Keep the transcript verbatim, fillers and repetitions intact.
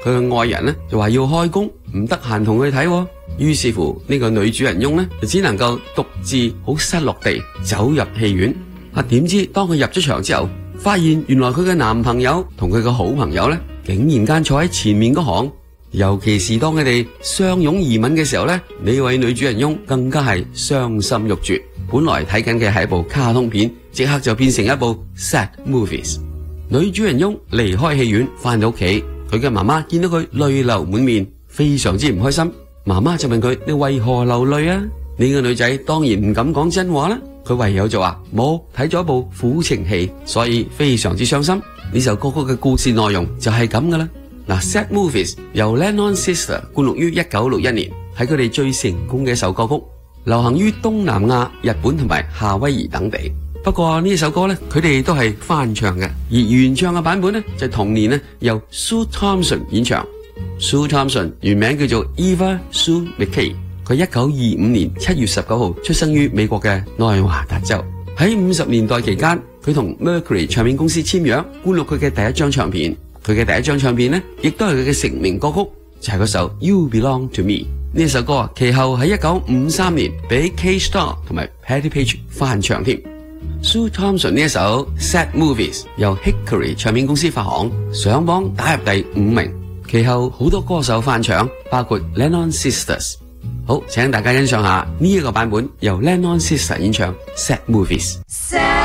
佢嘅愛人呢就話要開工，唔得閒同佢睇，於是乎呢個女主人翁呢就只能夠獨自好失落地走入戲院。啊，點知當佢入咗場之後，發現原來佢嘅男朋友同佢嘅好朋友呢竟然間坐喺前面嗰行。尤其是當佢哋相擁而吻嘅時候呢，呢位女主人翁更加係傷心欲絕。本來睇緊嘅係一部卡通片，即刻就變成一部 sad movies。女主人翁離開戲院返到屋企，佢嘅媽媽見到佢淚流滿面，非常之唔開心。媽媽就問佢：你為何流淚啊？呢個女仔當然唔敢講真話啦，佢唯有就話冇睇咗一部苦情戲，所以非常之傷心。呢首歌曲嘅故事內容就係咁噶啦。嗱 ，Sad Movies 由 Lennon Sister 灌錄於一九六一年，係佢哋最成功嘅一首歌曲，流行於東南亞、日本同埋夏威夷等地。不過呢首歌呢，佢哋都係翻唱嘅，而原唱嘅版本呢，就係同年呢由 Sue Thompson 演唱。Sue Thompson 原名叫做 Eva Sue McKay， 佢一九二五年七月十九號出生於美國嘅內華達州。喺五十年代期間，佢同 Mercury 唱片公司簽約，灌錄佢嘅第一張唱片。佢嘅第一張唱片呢，亦都係佢嘅成名歌曲，就係嗰首 You Belong to Me。呢首歌啊，其後喺一九五三年俾 K-Star 同埋 Patti Page 翻唱添。Sue Thompson 呢一首 Sad Movies 由 Hickory 唱片公司發行，上榜打入第五名。其後好多歌手翻唱，包括 Lennon Sisters。好，請大家欣賞下呢一個版本由 Lennon Sisters 演唱 Sad Movies。